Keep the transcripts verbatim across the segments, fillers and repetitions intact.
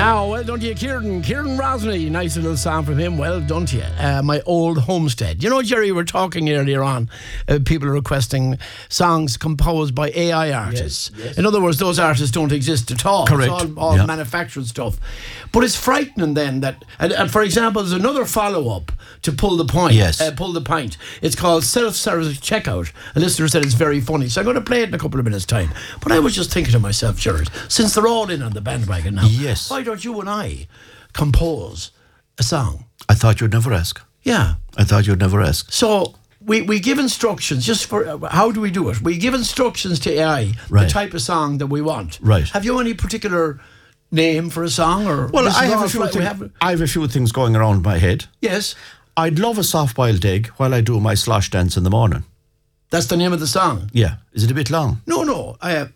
Now, well done to you, Kieran. Kieran Rosny. Nice little song from him. Well done to you. Uh, My Old Homestead. You know, Jerry, we were talking earlier on. Uh, people are requesting songs composed by A I artists. Yes, yes. In other words, those artists don't exist at all. Correct. It's all, all yeah. manufactured stuff. But it's frightening then that, and, and for example, there's another follow-up to Pull the Point. Yes. Uh, Pull the Pint. It's called Self-Service Checkout. A listener said it's very funny. So I'm going to play it in a couple of minutes' time. But I was just thinking to myself, Jared, since they're all in on the bandwagon now, yes. why don't you and I compose a song? I thought you'd never ask. Yeah. I thought you'd never ask. So we, we give instructions just for, uh, how do we do it? We give instructions to A I, right. the type of song that we want. Right. Have you any particular name for a song? Or well, I have, a few fly, thing, have I have a few things going around my head. Yes. I'd love a soft-boiled egg while I do my slosh dance in the morning. That's the name of the song? Yeah. Is it a bit long? No, no. Uh,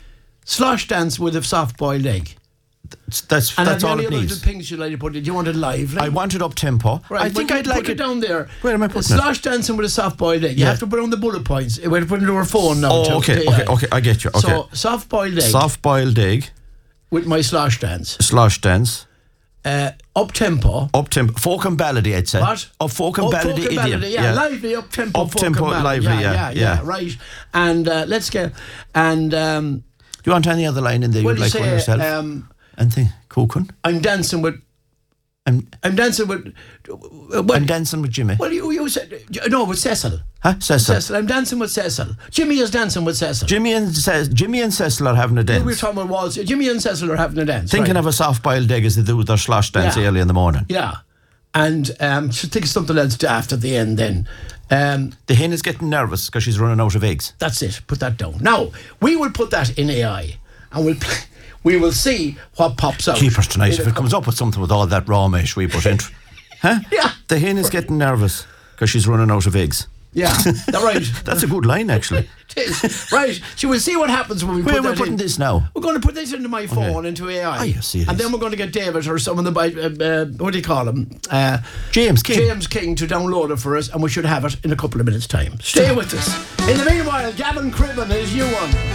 slosh dance with a soft-boiled egg. That's that's, and that's all any it other needs. things you'd like to put it? Do you want it live? Like? I want it up tempo. Right, I think I'd put like it down there. Where am I putting Slosh it? dancing with a soft-boiled egg. You yeah. have to put on the bullet points. We have to put it into our phone now. Oh, okay, okay, okay. I get you. Okay. So soft-boiled egg. Soft-boiled egg. With my slosh dance. Slosh dance. Uh, up tempo. Up tempo. Folk and ballady, I'd say. What? Up folk and up ballady, folk and idiom. ballady, yeah. yeah. Lively, up tempo. Up tempo, lively, yeah, yeah, yeah, yeah, yeah. Right. And uh, let's get. And. Um, Do you want any other line in there well, you'd like say, for yourself? Um, Anything? Cooking? I'm dancing with. I'm, I'm dancing with. Uh, well, I'm dancing with Jimmy. Well, you, you said. No, with Cecil. Huh? Cecil. Cecil. I'm dancing with Cecil. Jimmy is dancing with Cecil. Jimmy and Ce- Jimmy and Cecil are having a dance. We were talking about waltz. Jimmy and Cecil are having a dance. Thinking right. of a soft-boiled egg as they do with their slosh dance yeah. early in the morning. Yeah. And um, should think of something else daft at the end then. Um, the hen is getting nervous because she's running out of eggs. That's it. Put that down. Now, we will put that in A I and we'll play. We will see what pops out. Keepers tonight, if it comes up with something with all that raw mesh we put in. Huh? Yeah. The hen is getting nervous because she's running out of eggs. Yeah, that's right. That's a good line, actually. It is. Right. So we'll see what happens when we Where put we're that putting in. this now? We're going to put this into my phone, okay. into A I. Oh, yes, yes. And then we're going to get David or someone, the, uh, uh, what do you call him? Uh, James King. James King to download it for us, and we should have it in a couple of minutes' time. Stay with us. In the meanwhile, Gavin Cribben is you one.